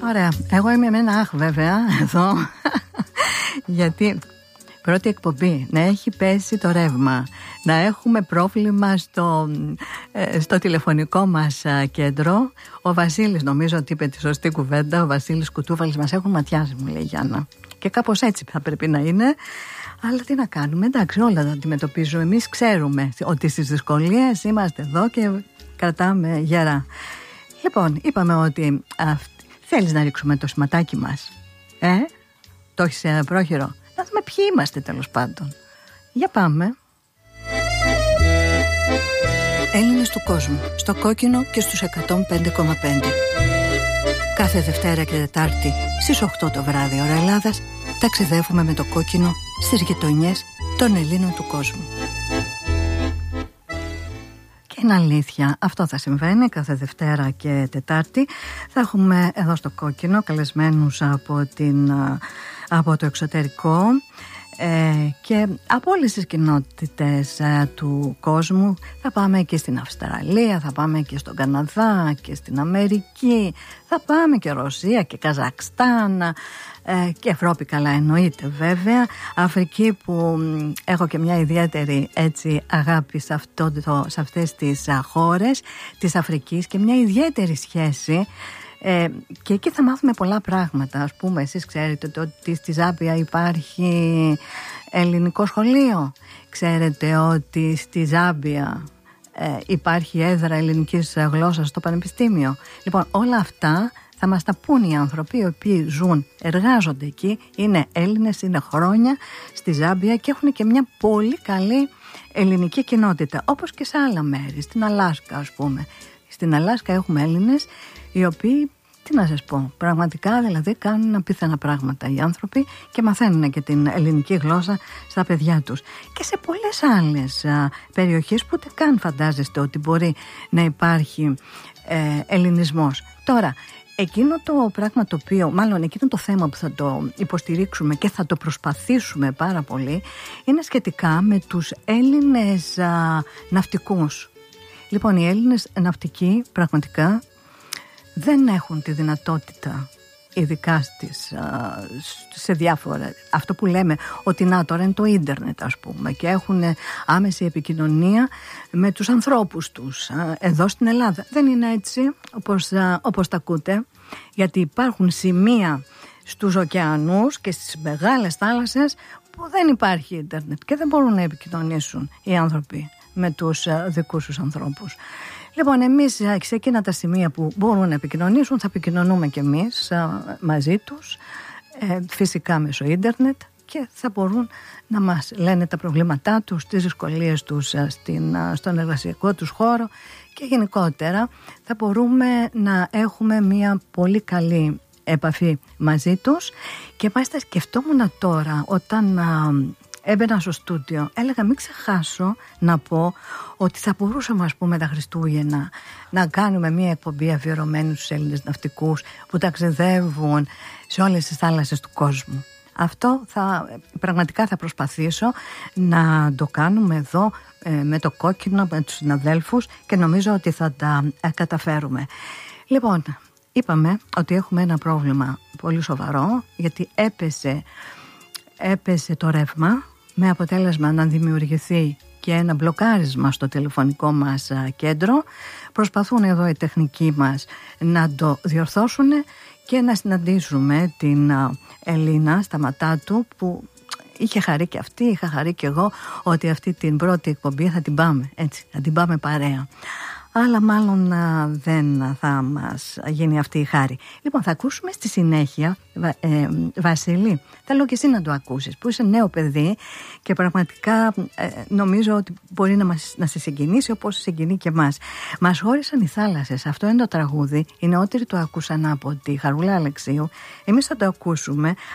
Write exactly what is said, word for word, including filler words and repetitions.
Ωραία. Εγώ είμαι με ένα αχ βέβαια εδώ. Γιατί πρώτη εκπομπή να έχει πέσει το ρεύμα, να έχουμε πρόβλημα στο, στο τηλεφωνικό μας κέντρο. Ο Βασίλης, νομίζω ότι είπε τη σωστή κουβέντα, ο Βασίλης Κουτούβαλης, μας έχουν ματιάσει, μου λέει Γιάννα. Και κάπως έτσι θα πρέπει να είναι. Αλλά τι να κάνουμε, εντάξει, όλα τα αντιμετωπίζουμε. Εμείς ξέρουμε ότι στις δυσκολίες είμαστε εδώ και κρατάμε γερά. Λοιπόν, είπαμε ότι αυ... θέλεις να ρίξουμε το σηματάκι μας. Ε, το έχεις πρόχειρο. Να δούμε ποιοι είμαστε τέλος πάντων. Για πάμε. Έλληνες του κόσμου, στο Κόκκινο και στους εκατόν πέντε κόμμα πέντε. Κάθε Δευτέρα και Τετάρτη στις οκτώ το βράδυ ώρα Ελλάδας ταξιδεύουμε με το Κόκκινο στις γειτονιές των Ελλήνων του κόσμου. Και είναι αλήθεια, αυτό θα συμβαίνει κάθε Δευτέρα και Τετάρτη. Θα έχουμε εδώ στο Κόκκινο καλεσμένους από, την, από το εξωτερικό ε, και από όλες τις κοινότητες ε, του κόσμου. Θα πάμε και στην Αυστραλία, θα πάμε και στον Καναδά και στην Αμερική, θα πάμε και Ρωσία και Καζακστάν ε, και Ευρώπη, καλά εννοείται βέβαια. Αφρική, που έχω και μια ιδιαίτερη έτσι αγάπη σε, αυτό το, σε αυτές τις α, χώρες της Αφρικής και μια ιδιαίτερη σχέση. Ε, και εκεί θα μάθουμε πολλά πράγματα. Ας πούμε, εσείς ξέρετε ότι στη Ζάμπια υπάρχει ελληνικό σχολείο. Ξέρετε ότι στη Ζάμπια ε, υπάρχει έδρα ελληνικής γλώσσας στο πανεπιστήμιο. Λοιπόν, όλα αυτά θα μας τα πούν οι άνθρωποι οι οποίοι ζουν, εργάζονται εκεί, είναι Έλληνες, είναι χρόνια στη Ζάμπια και έχουν και μια πολύ καλή ελληνική κοινότητα, όπως και σε άλλα μέρη, στην Αλάσκα ας πούμε. Στην Αλάσκα έχουμε Έλληνες οι οποίοι, τι να σας πω, πραγματικά δηλαδή κάνουν απίθανα πράγματα οι άνθρωποι και μαθαίνουν και την ελληνική γλώσσα στα παιδιά τους. Και σε πολλές άλλες α, περιοχές που ούτε καν φαντάζεστε ότι μπορεί να υπάρχει ε, ελληνισμός. Τώρα, εκείνο το πράγμα το οποίο, μάλλον εκείνο το θέμα που θα το υποστηρίξουμε και θα το προσπαθήσουμε πάρα πολύ, είναι σχετικά με τους Έλληνες α, ναυτικούς. Λοιπόν, οι Έλληνες ναυτικοί πραγματικά δεν έχουν τη δυνατότητα, ειδικά στις, σε διάφορα, αυτό που λέμε ότι να τώρα είναι το ίντερνετ ας πούμε, και έχουν άμεση επικοινωνία με τους ανθρώπους τους εδώ στην Ελλάδα. Δεν είναι έτσι όπως, όπως τα ακούτε, γιατί υπάρχουν σημεία στους ωκεανούς και στις μεγάλες θάλασσες που δεν υπάρχει ίντερνετ και δεν μπορούν να επικοινωνήσουν οι άνθρωποι με τους δικούς τους ανθρώπους. Λοιπόν, εμείς σε εκείνα τα σημεία που μπορούν να επικοινωνήσουν θα επικοινωνούμε και εμείς μαζί τους, φυσικά μέσω ίντερνετ, και θα μπορούν να μας λένε τα προβλήματά τους, τις δυσκολίες τους στην, στον εργασιακό τους χώρο και γενικότερα θα μπορούμε να έχουμε μια πολύ καλή επαφή μαζί τους. Και μάλιστα σκεφτόμουν τώρα όταν έμπαινα στο στούντιο, έλεγα μην ξεχάσω να πω ότι θα μπορούσαμε ας πούμε τα Χριστούγεννα να κάνουμε μια εκπομπή αφιερωμένη στους Έλληνες ναυτικούς που ταξιδεύουν σε όλες τις θάλασσες του κόσμου. Αυτό θα, πραγματικά θα προσπαθήσω να το κάνουμε εδώ ε, με το Κόκκινο, με τους συναδέλφους, και νομίζω ότι θα τα ε, καταφέρουμε. Λοιπόν, είπαμε ότι έχουμε ένα πρόβλημα πολύ σοβαρό, γιατί έπεσε, έπεσε το ρεύμα, με αποτέλεσμα να δημιουργηθεί και ένα μπλοκάρισμα στο τηλεφωνικό μας κέντρο. Προσπαθούν εδώ οι τεχνικοί μας να το διορθώσουν και να συναντήσουμε την Ελίνα Σταματάτου, που είχε χαρεί και αυτή, είχα χαρεί και εγώ ότι αυτή την πρώτη εκπομπή θα την πάμε, έτσι, θα την πάμε παρέα. Αλλά μάλλον α, δεν θα μας γίνει αυτή η χάρη. Λοιπόν, θα ακούσουμε στη συνέχεια, ε, Βασίλη, θέλω και εσύ να το ακούσεις, που είσαι νέο παιδί και πραγματικά ε, νομίζω ότι μπορεί να, μας, να σε συγκινήσει όπως συγκινεί και εμάς. Μας χώρισαν οι θάλασσες, αυτό είναι το τραγούδι, οι νεότεροι το ακούσαν από τη Χαρούλα Αλεξίου, εμείς θα το ακούσουμε